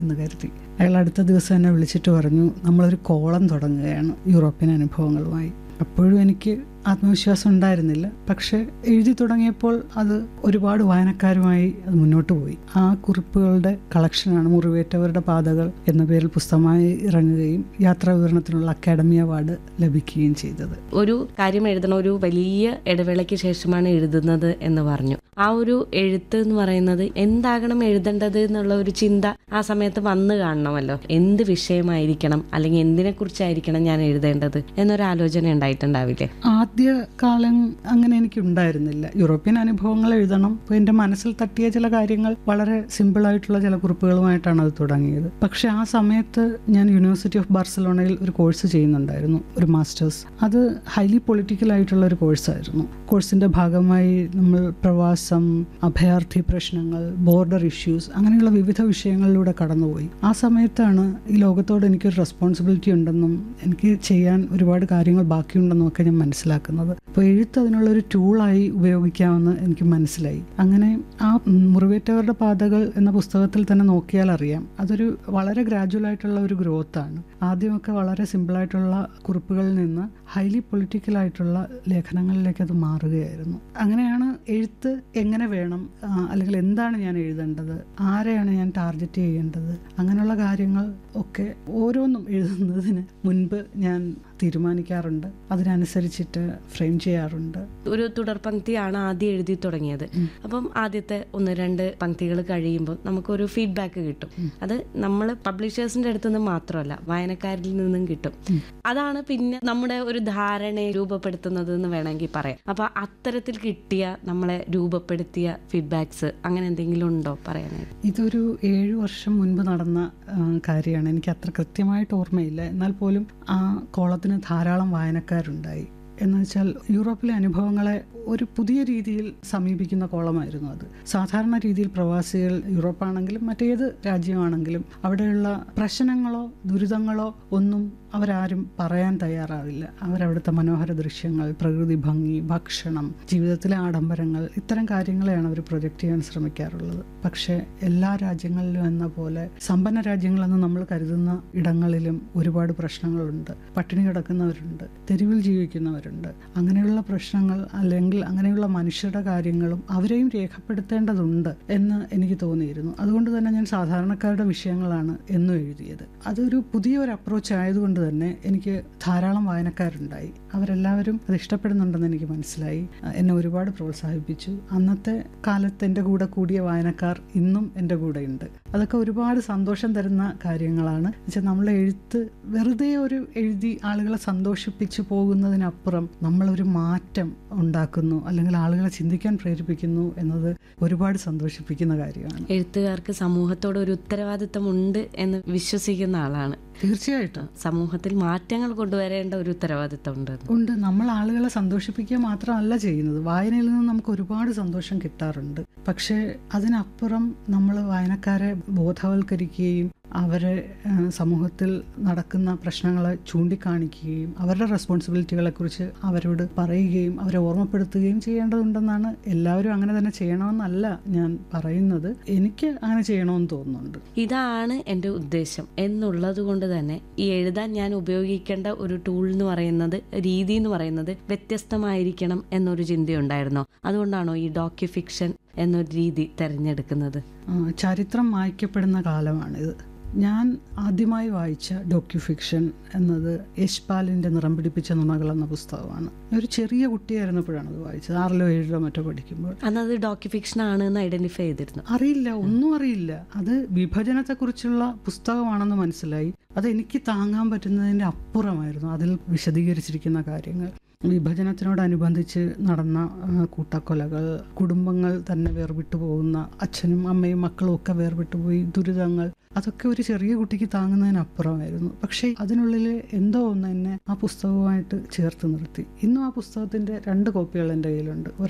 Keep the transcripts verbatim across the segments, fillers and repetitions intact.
എന്ന് കരുതി. അയാൾ അടുത്ത ദിവസം എന്നെ വിളിച്ചിട്ട് പറഞ്ഞു, നമ്മളൊരു കോളം തുടങ്ങുകയാണ് യൂറോപ്യൻ അനുഭവങ്ങളുമായി. അപ്പോഴും എനിക്ക് ആത്മവിശ്വാസം ഉണ്ടായിരുന്നില്ല. പക്ഷെ എഴുതി തുടങ്ങിയപ്പോൾ അത് ഒരുപാട് വായനക്കാരുമായി അത് മുന്നോട്ട് പോയി. ആ കുറിപ്പുകളുടെ കളക്ഷനാണ് മുറിവേറ്റവരുടെ പാതകൾ എന്ന പേരിൽ പുസ്തകമായി ഇറങ്ങുകയും യാത്രാ വിവരണത്തിനുള്ള അക്കാഡമി അവാർഡ് ലഭിക്കുകയും ചെയ്തത്. ഒരു കാര്യം എഴുതണം, ഒരു വലിയ ഇടവേളയ്ക്ക് ശേഷമാണ് എഴുതുന്നത് എന്ന് പറഞ്ഞു. ആ ഒരു എഴുത്ത് എന്ന് പറയുന്നത് എന്താകണം എഴുതേണ്ടത് എന്നുള്ള ഒരു ചിന്ത ആ സമയത്ത് വന്നു കാണണമല്ലോ. എന്ത് വിഷയമായിരിക്കണം അല്ലെങ്കിൽ എന്തിനെ കുറിച്ചായിരിക്കണം ഞാൻ എഴുതേണ്ടത് എന്നൊരു ആലോചന ഉണ്ടായിട്ടുണ്ടാവില്ലേ? ആദ്യ കാലം അങ്ങനെ എനിക്ക് ഉണ്ടായിരുന്നില്ല. യൂറോപ്യൻ അനുഭവങ്ങൾ എഴുതണം. അപ്പോൾ എൻ്റെ മനസ്സിൽ തട്ടിയ ചില കാര്യങ്ങൾ വളരെ സിമ്പിളായിട്ടുള്ള ചില കുറിപ്പുകളുമായിട്ടാണ് അത് തുടങ്ങിയത്. പക്ഷെ ആ സമയത്ത് ഞാൻ യൂണിവേഴ്സിറ്റി ഓഫ് ബാർസലോണയിൽ ഒരു കോഴ്സ് ചെയ്യുന്നുണ്ടായിരുന്നു, ഒരു മാസ്റ്റേഴ്സ്. അത് ഹൈലി പൊളിറ്റിക്കൽ ആയിട്ടുള്ള ഒരു കോഴ്സായിരുന്നു. കോഴ്സിൻ്റെ ഭാഗമായി നമ്മൾ പ്രവാസം, അഭയാർത്ഥി പ്രശ്നങ്ങൾ, ബോർഡർ ഇഷ്യൂസ്, അങ്ങനെയുള്ള വിവിധ വിഷയങ്ങളിലൂടെ കടന്നുപോയി. ആ സമയത്താണ് ഈ ലോകത്തോട് എനിക്കൊരു റെസ്പോൺസിബിലിറ്റി ഉണ്ടെന്നും എനിക്ക് ചെയ്യാൻ ഒരുപാട് കാര്യങ്ങൾ ബാക്കിയുണ്ടെന്നും ഒക്കെ ഞാൻ മനസ്സിലാക്കുന്നത്. അപ്പോൾ എഴുത്ത് അതിനുള്ളൊരു ടൂളായി ഉപയോഗിക്കാമെന്ന് എനിക്ക് മനസ്സിലായി. അങ്ങനെ ആ മുറിവേറ്റവരുടെ പാതകൾ എന്ന പുസ്തകത്തിൽ തന്നെ നോക്കിയാൽ അറിയാം, അതൊരു വളരെ ഗ്രാജുവൽ ആയിട്ടുള്ള ഒരു ഗ്രോത്താണ്. ആദ്യമൊക്കെ വളരെ സിമ്പിളായിട്ടുള്ള കുറിപ്പുകളിൽ നിന്ന് ഹൈലി പൊളിറ്റിക്കൽ ആയിട്ടുള്ള ലേഖനങ്ങളിലേക്ക് അത് മാറുകയായിരുന്നു. അങ്ങനെയാണ് എഴുത്ത് എങ്ങനെ വേണം, അല്ലെങ്കിൽ എന്താണ് ഞാൻ എഴുതേണ്ടത്, ആരെയാണ് ഞാൻ ടാർഗറ്റ് ചെയ്യേണ്ടത്, അങ്ങനെയുള്ള കാര്യങ്ങൾ ഒക്കെ ഓരോന്നും എഴുതുന്നതിന് മുൻപ് ഞാൻ തീരുമാനിക്കാറുണ്ട്. അതിനനുസരിച്ചിട്ട് ഫ്രെയിം ചെയ്യാറുണ്ട്. ഒരു തുടർ പങ്ക്തിയാണ് ആദ്യം എഴുതി തുടങ്ങിയത്. അപ്പം ആദ്യത്തെ ഒന്ന് രണ്ട് പങ്ക്തികൾ കഴിയുമ്പോൾ നമുക്കൊരു ഫീഡ്ബാക്ക് കിട്ടും. അത് നമ്മൾ പബ്ലിഷേഴ്സിന്റെ അടുത്ത് നിന്ന് മാത്രമല്ല, വായനക്കാരിൽ നിന്നും കിട്ടും. അതാണ് പിന്നെ നമ്മുടെ ഒരു ധാരണയെ രൂപപ്പെടുത്തുന്നത് എന്ന് വേണമെങ്കിൽ പറയാം. അപ്പൊ അത്തരത്തിൽ കിട്ടിയ, നമ്മളെ രൂപപ്പെടുത്തിയ ഫീഡ്ബാക്സ് അങ്ങനെ എന്തെങ്കിലും ഉണ്ടോ പറയാനായിട്ട്? ഇതൊരു ഏഴു വർഷം മുൻപ് നടന്ന കാര്യമാണ്. എനിക്ക് അത്ര കൃത്യമായിട്ട് ഓർമ്മയില്ല. എന്നാൽ പോലും ആ കോളത്തിന് ധാരാളം വായനക്കാരുണ്ടായി. എന്ന് വെച്ചാൽ യൂറോപ്പിലെ അനുഭവങ്ങളെ ഒരു പുതിയ രീതിയിൽ സമീപിക്കുന്ന കോളമായിരുന്നു അത്. സാധാരണ രീതിയിൽ പ്രവാസികൾ, യൂറോപ്പാണെങ്കിലും മറ്റേത് രാജ്യമാണെങ്കിലും, അവിടെയുള്ള പ്രശ്നങ്ങളോ ദുരിതങ്ങളോ ഒന്നും അവരാരും പറയാൻ തയ്യാറാവില്ല. അവരവിടുത്തെ മനോഹര ദൃശ്യങ്ങൾ, പ്രകൃതി ഭംഗി, ഭക്ഷണം, ജീവിതത്തിലെ ആഡംബരങ്ങൾ, ഇത്തരം കാര്യങ്ങളെയാണ് അവർ പ്രൊജക്റ്റ് ചെയ്യാൻ ശ്രമിക്കാറുള്ളത്. പക്ഷേ എല്ലാ രാജ്യങ്ങളിലും എന്ന പോലെ സമ്പന്ന രാജ്യങ്ങളെന്ന് നമ്മൾ കരുതുന്ന ഇടങ്ങളിലും ഒരുപാട് പ്രശ്നങ്ങളുണ്ട്. പട്ടിണി കിടക്കുന്നവരുണ്ട്, തെരുവിൽ ജീവിക്കുന്നവരുണ്ട്. അങ്ങനെയുള്ള പ്രശ്നങ്ങൾ അല്ലെങ്കിൽ അങ്ങനെയുള്ള മനുഷ്യരുടെ കാര്യങ്ങളും അവരെയും രേഖപ്പെടുത്തേണ്ടതുണ്ട് എന്ന് എനിക്ക് തോന്നിയിരുന്നു. അതുകൊണ്ട് തന്നെ ഞാൻ സാധാരണക്കാരുടെ വിഷയങ്ങളാണ് എന്നും എഴുതിയത്. അതൊരു പുതിയൊരു അപ്രോച്ച് ആയതുകൊണ്ട് തന്നെ എനിക്ക് ധാരാളം വായനക്കാരുണ്ടായി. അവരെല്ലാവരും അത് ഇഷ്ടപ്പെടുന്നുണ്ടെന്ന് എനിക്ക് മനസ്സിലായി. എന്നെ ഒരുപാട് പ്രോത്സാഹിപ്പിച്ചു. അന്നത്തെ കാലത്ത് എൻ്റെ കൂടെ കൂടിയ വായനക്കാർ ഇന്നും എൻ്റെ കൂടെ ഉണ്ട്. അതൊക്കെ ഒരുപാട് സന്തോഷം തരുന്ന കാര്യങ്ങളാണ്. വെച്ചാൽ നമ്മളെ എഴുത്ത് വെറുതെ ഒരു എഴുതി ആളുകളെ സന്തോഷിപ്പിച്ചു പോകുന്നതിനപ്പുറം നമ്മളൊരു മാറ്റം ഉണ്ടാക്കുന്നു, അല്ലെങ്കിൽ ആളുകളെ ചിന്തിക്കാൻ പ്രേരിപ്പിക്കുന്നു എന്നത് ഒരുപാട് സന്തോഷിപ്പിക്കുന്ന കാര്യമാണ്. എഴുത്തുകാർക്ക് സമൂഹത്തോട് ഒരു ഉത്തരവാദിത്തം ഉണ്ട് എന്ന് വിശ്വസിക്കുന്ന ആളാണ്. തീർച്ചയായിട്ടും സമൂഹത്തിൽ മാറ്റങ്ങൾ കൊണ്ടുവരേണ്ട ഒരു ഉത്തരവാദിത്തം ഉണ്ട് ഉണ്ട് നമ്മൾ ആളുകളെ സന്തോഷിപ്പിക്കുക മാത്രമല്ല ചെയ്യുന്നത്. വായനയിൽ നിന്ന് നമുക്ക് ഒരുപാട് സന്തോഷം കിട്ടാറുണ്ട്. പക്ഷേ അതിനപ്പുറം നമ്മൾ വായനക്കാരെ ബോധവൽക്കരിക്കുകയും അവരെ സമൂഹത്തിൽ നടക്കുന്ന പ്രശ്നങ്ങളെ ചൂണ്ടിക്കാണിക്കുകയും അവരുടെ റെസ്പോൺസിബിലിറ്റികളെക്കുറിച്ച് അവരോട് പറയുകയും അവരെ ഓർമ്മപ്പെടുത്തുകയും ചെയ്യേണ്ടതുണ്ടെന്നാണ്. എല്ലാവരും അങ്ങനെ തന്നെ ചെയ്യണമെന്നല്ല ഞാൻ പറയുന്നത്, എനിക്ക് അങ്ങനെ ചെയ്യണമെന്ന് തോന്നുന്നുണ്ട്. ഇതാണ് എൻ്റെ ഉദ്ദേശം എന്നുള്ളത് കൊണ്ട് തന്നെ ഈ എഴുതാൻ ഞാൻ ഉപയോഗിക്കേണ്ട ഒരു ടൂൾ എന്ന് പറയുന്നത്, രീതി എന്ന് പറയുന്നത് വ്യത്യസ്തമായിരിക്കണം എന്നൊരു ചിന്തയുണ്ടായിരുന്നോ? അതുകൊണ്ടാണോ ഈ ഡോക്യു ഫിക്ഷൻ എന്നൊരു രീതി തിരഞ്ഞെടുക്കുന്നത്? ചരിത്രം മായ്ക്കപ്പെടുന്ന കാലമാണിത്. ഞാൻ ആദ്യമായി വായിച്ച ഡോക്യു ഫിക്ഷൻ എന്നത് യശ്പാലിൻ്റെ നിറം പിടിപ്പിച്ച നുണകൾ എന്ന പുസ്തകമാണ്. ഒരു ചെറിയ കുട്ടിയായിരുന്നപ്പോഴാണ് അത് വായിച്ചത്, ആറിലോ ഏഴിലോ മറ്റോ പഠിക്കുമ്പോൾ. അന്നത് ഡോക്യു ഫിക്ഷൻ ആണെന്ന് ഐഡന്റിഫൈ ചെയ്തിരുന്നു? അറിയില്ല, ഒന്നും അറിയില്ല. അത് വിഭജനത്തെക്കുറിച്ചുള്ള പുസ്തകമാണെന്ന് മനസ്സിലായി. അത് എനിക്ക് താങ്ങാൻ പറ്റുന്നതിൻ്റെ അപ്പുറമായിരുന്നു അതിൽ വിശദീകരിച്ചിരിക്കുന്ന കാര്യങ്ങൾ. വിഭജനത്തിനോടനുബന്ധിച്ച് നടന്ന കൂട്ടക്കൊലകൾ, കുടുംബങ്ങൾ തന്നെ വേർവിട്ടു പോകുന്ന, അച്ഛനും അമ്മയും മക്കളും ഒക്കെ വേർവിട്ടു പോയി, ദുരിതങ്ങൾ, അതൊക്കെ ഒരു ചെറിയ കുട്ടിക്ക് താങ്ങുന്നതിനപ്പുറമായിരുന്നു. പക്ഷേ അതിനുള്ളിൽ എന്തോ ഒന്ന് എന്നെ ആ പുസ്തകവുമായിട്ട് ചേർത്ത് നിർത്തി. ഇന്നും ആ പുസ്തകത്തിൻ്റെ രണ്ട് കോപ്പികൾ എൻ്റെ കയ്യിലുണ്ട്. ഒരെണ്ണം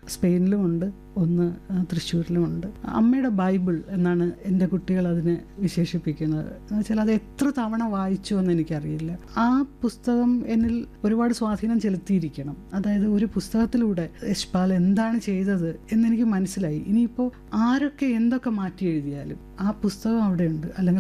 സ്പെയിനിലുമുണ്ട്, ഒന്ന് തൃശ്ശൂരിലുമുണ്ട്. അമ്മയുടെ ബൈബിൾ എന്നാണ് എൻ്റെ കുട്ടികൾ അതിനെ വിശേഷിപ്പിക്കുന്നത്. എന്ന് വെച്ചാൽ അത് എത്ര തവണ വായിച്ചു എന്ന് എനിക്കറിയില്ല. ആ പുസ്തകം എന്നിൽ ഒരുപാട് സ്വാധീനം ചെലുത്തിയിരിക്കണം. അതായത് ഒരു പുസ്തകത്തിലൂടെ യശ്പാൽ എന്താണ് ചെയ്തത് എന്നെനിക്ക് മനസ്സിലായി. ഇനിയിപ്പോൾ ആരൊക്കെ എന്തൊക്കെ മാറ്റി എഴുതിയാലും ആ പുസ്തകം അവിടെയുണ്ട്, അല്ലെങ്കിൽ